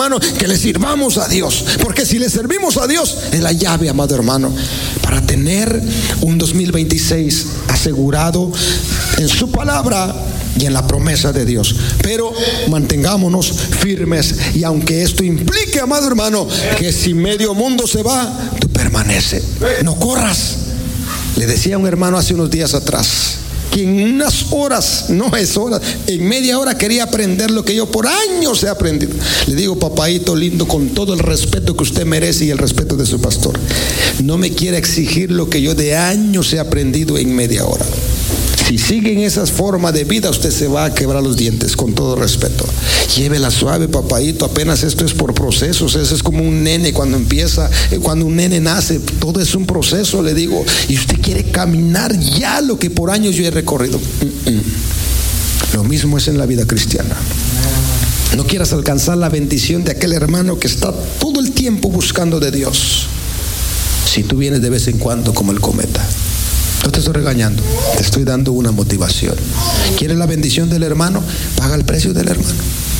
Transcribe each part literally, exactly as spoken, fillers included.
hermano, que le sirvamos a Dios, porque si le servimos a Dios es la llave, amado hermano, para tener un dos mil veintiséis asegurado en su palabra y en la promesa de Dios. Pero mantengámonos firmes, y aunque esto implique, amado hermano, que si medio mundo se va, tú permanece, no corras. Le decía a un hermano hace unos días atrás que en unas horas, no es horas, en media hora quería aprender lo que yo por años he aprendido. Le digo, papaito lindo, con todo el respeto que usted merece y el respeto de su pastor, no me quiera exigir lo que yo de años he aprendido en media hora. Si sigue en esas formas de vida, usted se va a quebrar los dientes, con todo respeto. Llévela suave, papaito, apenas esto es por procesos. Eso es como un nene cuando empieza, cuando un nene nace, todo es un proceso, le digo. Y usted quiere caminar ya lo que por años yo he recorrido. Mm-mm. Lo mismo es en la vida cristiana. No quieras alcanzar la bendición de aquel hermano que está todo el tiempo buscando de Dios, si tú vienes de vez en cuando como el cometa. No te estoy regañando, te estoy dando una motivación. ¿Quieres la bendición del hermano? Paga el precio del hermano.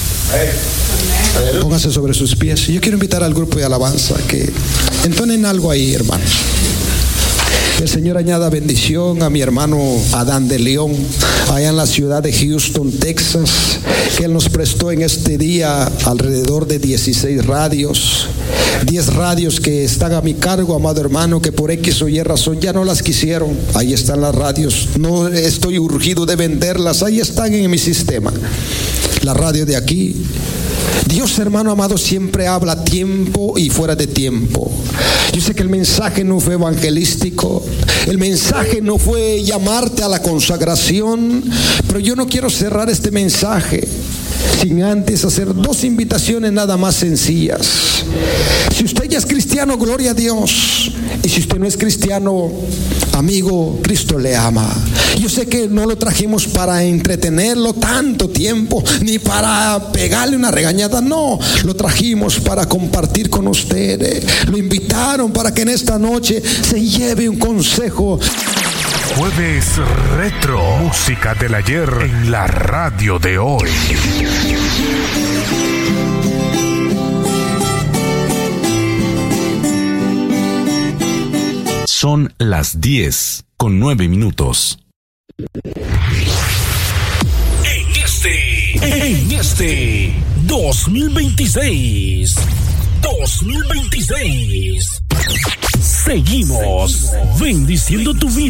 Póngase sobre sus pies. Yo quiero invitar al grupo de alabanza que entonen algo ahí, hermanos. El Señor añada bendición a mi hermano Adán de León, allá en la ciudad de Houston, Texas, que Él nos prestó en este día alrededor de dieciséis radios. diez radios que están a mi cargo, amado hermano, que por X o Y razón ya no las quisieron. Ahí están las radios. No estoy urgido de venderlas. Ahí están en mi sistema. La radio de aquí. Dios, hermano amado, siempre habla a tiempo y fuera de tiempo. Yo sé que el mensaje no fue evangelístico, el mensaje no fue llamarte a la consagración, pero yo no quiero cerrar este mensaje sin antes hacer dos invitaciones nada más sencillas. Si usted ya es cristiano, gloria a Dios. Y si usted no es cristiano, amigo, Cristo le ama. Yo sé que no lo trajimos para entretenerlo tanto tiempo, ni para pegarle una regañada, no. Lo trajimos para compartir con usted. Lo invitaron para que en esta noche se lleve un consejo. Jueves Retro, música del ayer en la radio de hoy. Son las diez con nueve minutos. En este, en este dos mil veintiséis, dos mil veintiséis, seguimos bendiciendo tu vida.